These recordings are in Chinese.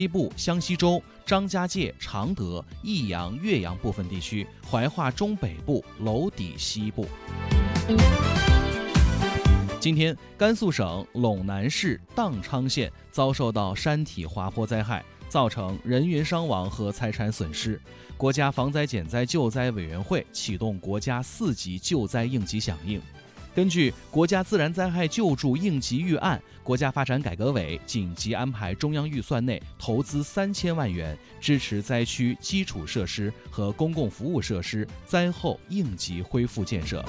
西部湘西州、张家界、常德、益阳、岳阳部分地区，怀化中北部、娄底西部。今天，甘肃省陇南市宕昌县遭受到山体滑坡灾害，造成人员伤亡和财产损失。国家防灾减灾救灾委员会启动国家4级救灾应急响应。根据国家自然灾害救助应急预案，国家发展改革委紧急安排中央预算内投资3000万元，支持灾区基础设施和公共服务设施灾后应急恢复建设。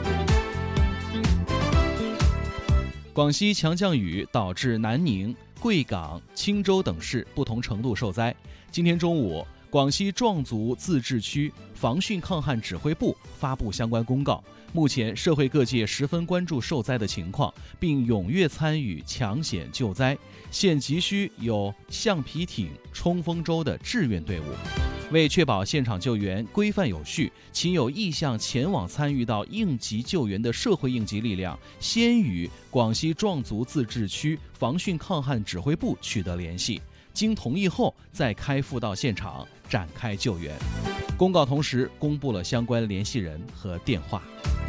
广西强降雨导致南宁、贵港、钦州等市不同程度受灾。今天中午，广西壮族自治区防汛抗旱指挥部发布相关公告。目前，社会各界十分关注受灾的情况，并踊跃参与抢险救灾。现急需有橡皮艇、冲锋舟的志愿队伍。为确保现场救援规范有序，请有意向前往参与到应急救援的社会应急力量，先与广西壮族自治区防汛抗旱指挥部取得联系，经同意后再开赴到现场展开救援。公告同时公布了相关联系人和电话。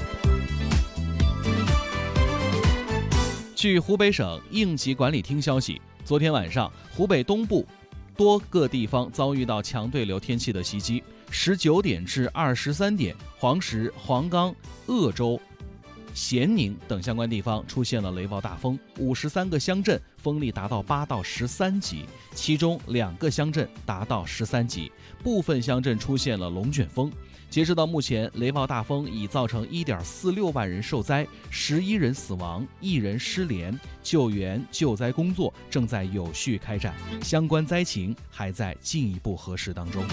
据湖北省应急管理厅消息，昨天晚上，湖北东部多个地方遭遇到强对流天气的袭击。19点至23点，黄石、黄冈、鄂州、咸宁等相关地方出现了雷暴大风，53个乡镇风力达到8到13级，其中2个乡镇达到13级，部分乡镇出现了龙卷风。截止到目前，雷暴大风已造成1.46万人受灾，11人死亡，1人失联，救援救灾工作正在有序开展，相关灾情还在进一步核实当中。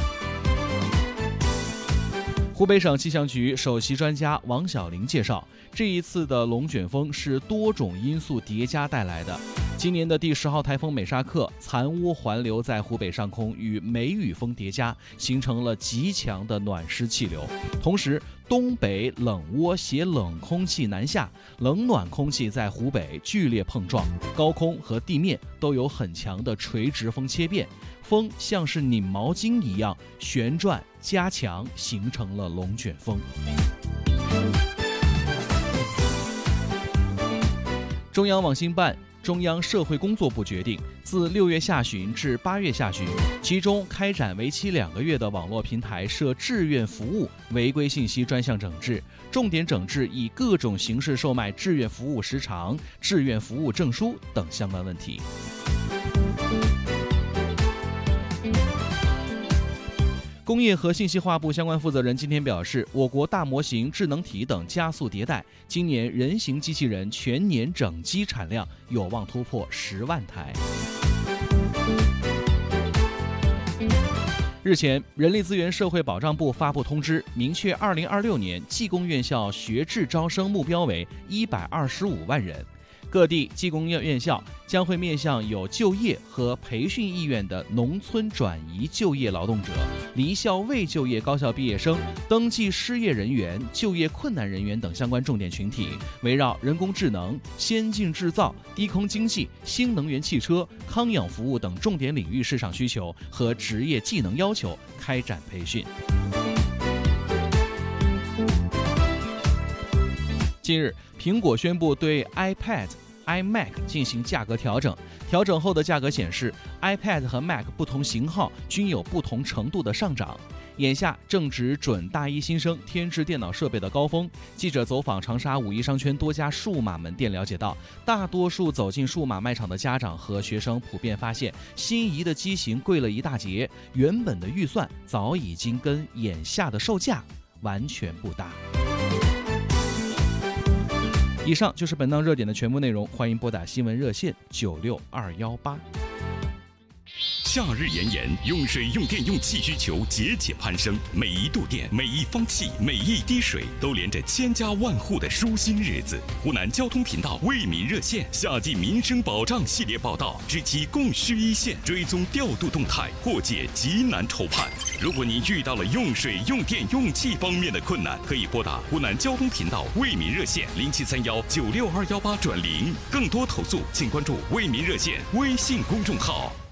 湖北省气象局首席专家王晓玲介绍，这一次的龙卷风是多种因素叠加带来的。今年的第10号台风美沙克残涡环流在湖北上空与梅雨风叠加，形成了极强的暖湿气流。同时，东北冷涡携冷空气南下，冷暖空气在湖北剧烈碰撞，高空和地面都有很强的垂直风切变，风像是拧毛巾一样旋转加强，形成了龙卷风。中央网信办、中央社会工作部决定，自6月下旬至8月下旬，集中开展为期2个月的网络平台涉志愿服务违规信息专项整治，重点整治以各种形式售卖志愿服务时长、志愿服务证书等相关问题。工业和信息化部相关负责人今天表示，我国大模型、智能体等加速迭代，今年人形机器人全年整机产量有望突破10万台。日前，人力资源社会保障部发布通知，明确2026年技工院校学制招生目标为125万人。各地技工院校将会面向有就业和培训意愿的农村转移就业劳动者、离校未就业高校毕业生、登记失业人员、就业困难人员等相关重点群体，围绕人工智能、先进制造、低空经济、新能源汽车、康养服务等重点领域市场需求和职业技能要求开展培训。近日，苹果宣布对 iPad、iMac 进行价格调整。调整后的价格显示 ，iPad 和 Mac 不同型号均有不同程度的上涨。眼下正值准大一新生添置电脑设备的高峰。记者走访长沙五一商圈多家数码门店了解到，大多数走进数码卖场的家长和学生普遍发现，心仪的机型贵了一大截，原本的预算早已经跟眼下的售价完全不搭。以上就是本档热点的全部内容，欢迎拨打新闻热线96218。 夏日炎炎，用水、用电、用气需求节节攀升，每一度电、每一方气、每一滴水，都连着千家万户的舒心日子。湖南交通频道为民热线夏季民生保障系列报道，知其供需一线，追踪调度动态，破解急难愁盼。如果您遇到了用水、用电、用气方面的困难，可以拨打湖南交通频道为民热线0731962218转0。更多投诉，请关注为民热线微信公众号。